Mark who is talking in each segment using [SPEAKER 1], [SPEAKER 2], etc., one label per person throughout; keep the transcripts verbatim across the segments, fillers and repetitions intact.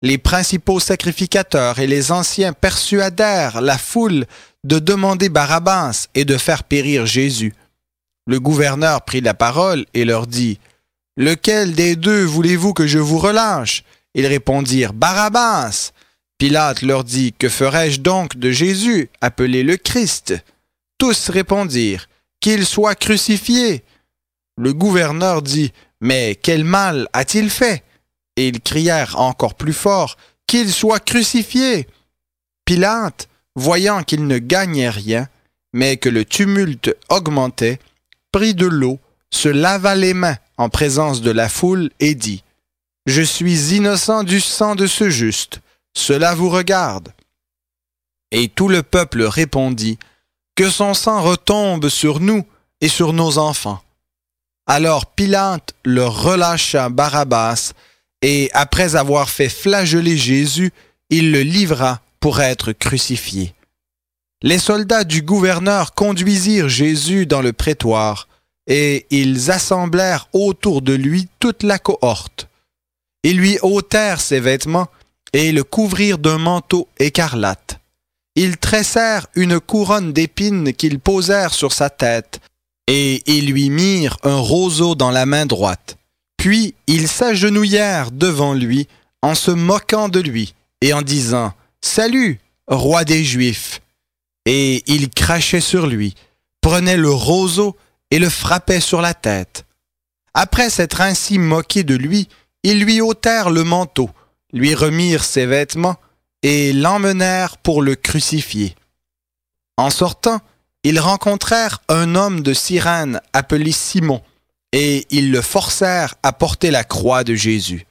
[SPEAKER 1] Les principaux sacrificateurs et les anciens persuadèrent la foule de demander Barabbas et de faire périr Jésus. Le gouverneur prit la parole et leur dit « Lequel des deux voulez-vous que je vous relâche ?» Ils répondirent « Barabbas !» Pilate leur dit « Que ferai-je donc de Jésus, appelé le Christ ?» Tous répondirent « Qu'il soit crucifié !» Le gouverneur dit « Mais quel mal a-t-il fait ?» Et ils crièrent encore plus fort « Qu'il soit crucifié !» Pilate, voyant qu'il ne gagnait rien, mais que le tumulte augmentait, prit de l'eau, se lava les mains en présence de la foule et dit « Je suis innocent du sang de ce juste, cela vous regarde. » Et tout le peuple répondit « Que son sang retombe sur nous et sur nos enfants. » Alors Pilate leur relâcha Barabbas, et après avoir fait flageller Jésus, il le livra pour être crucifié. Les soldats du gouverneur conduisirent Jésus dans le prétoire, et ils assemblèrent autour de lui toute la cohorte. Ils lui ôtèrent ses vêtements et le couvrirent d'un manteau écarlate. Ils tressèrent une couronne d'épines qu'ils posèrent sur sa tête, et ils lui mirent un roseau dans la main droite. Puis ils s'agenouillèrent devant lui en se moquant de lui et en disant « Salut, roi des Juifs !» Et ils crachaient sur lui, prenaient le roseau et le frappaient sur la tête. Après s'être ainsi moqués de lui, ils lui ôtèrent le manteau, lui remirent ses vêtements et l'emmenèrent pour le crucifier. En sortant, ils rencontrèrent un homme de Cyrène appelé Simon, et ils le forcèrent à porter la croix de Jésus.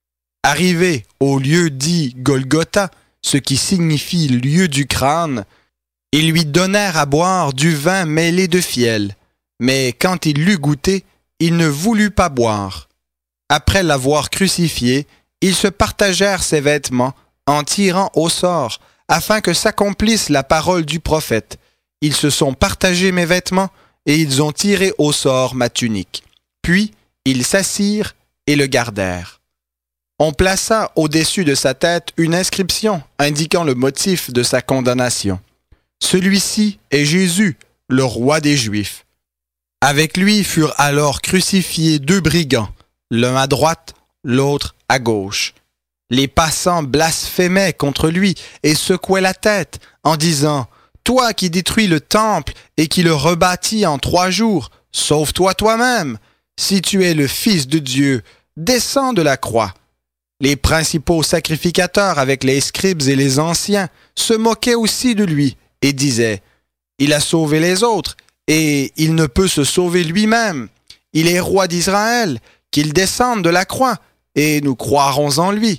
[SPEAKER 1] Arrivé au lieu dit Golgotha, ce qui signifie lieu du crâne, ils lui donnèrent à boire du vin mêlé de fiel, mais quand il l'eut goûté, il ne voulut pas boire. Après l'avoir crucifié, ils se partagèrent ses vêtements en tirant au sort, afin que s'accomplisse la parole du prophète. Ils se sont partagés mes vêtements, et ils ont tiré au sort ma tunique. Puis ils s'assirent et le gardèrent. On plaça au-dessus de sa tête une inscription indiquant le motif de sa condamnation. Celui-ci est Jésus, le roi des Juifs. Avec lui furent alors crucifiés deux brigands, l'un à droite, l'autre à gauche. Les passants blasphémaient contre lui et secouaient la tête en disant « Toi qui détruis le temple et qui le rebâtis en trois jours, sauve-toi toi-même. Si tu es le Fils de Dieu, descends de la croix. » Les principaux sacrificateurs avec les scribes et les anciens se moquaient aussi de lui et disaient « Il a sauvé les autres et il ne peut se sauver lui-même. Il est roi d'Israël, qu'il descende de la croix et nous croirons en lui.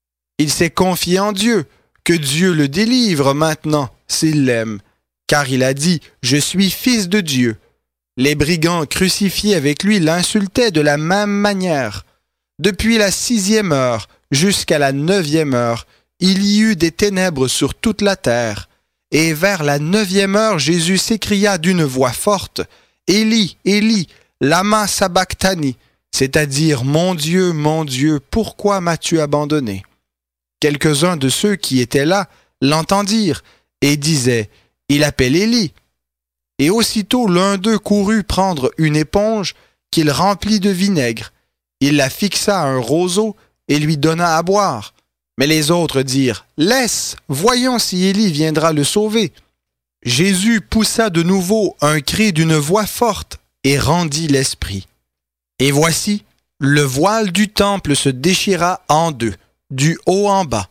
[SPEAKER 1] Il s'est confié en Dieu, que Dieu le délivre maintenant s'il l'aime, car il a dit « Je suis fils de Dieu ». Les brigands crucifiés avec lui l'insultaient de la même manière. Depuis la sixième heure jusqu'à la neuvième heure, il y eut des ténèbres sur toute la terre. Et vers la neuvième heure, Jésus s'écria d'une voix forte, « Élie, Élie, lama sabachthani », c'est-à-dire « Mon Dieu, mon Dieu, pourquoi m'as-tu abandonné ?» Quelques-uns de ceux qui étaient là l'entendirent et disaient « Il appelle Élie ». Et aussitôt l'un d'eux courut prendre une éponge qu'il remplit de vinaigre. Il la fixa à un roseau et lui donna à boire. Mais les autres dirent « Laisse, voyons si Élie viendra le sauver. » Jésus poussa de nouveau un cri d'une voix forte et rendit l'esprit. Et voici, le voile du temple se déchira en deux, du haut en bas.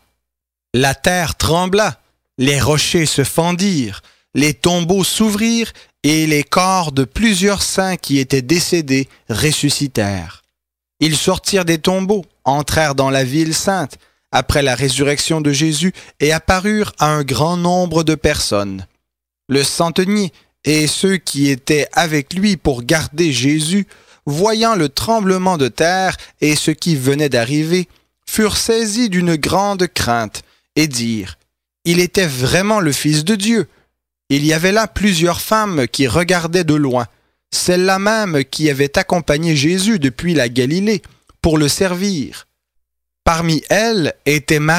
[SPEAKER 1] La terre trembla, les rochers se fendirent, les tombeaux s'ouvrirent et les corps de plusieurs saints qui étaient décédés ressuscitèrent. Ils sortirent des tombeaux, entrèrent dans la ville sainte, après la résurrection de Jésus, et apparurent à un grand nombre de personnes. Le centenier et ceux qui étaient avec lui pour garder Jésus, voyant le tremblement de terre et ce qui venait d'arriver, furent saisis d'une grande crainte et dirent « Il était vraiment le Fils de Dieu ». Il y avait là plusieurs femmes qui regardaient de loin, celles-là même qui avaient accompagné Jésus depuis la Galilée pour le servir. Parmi elles était Marie.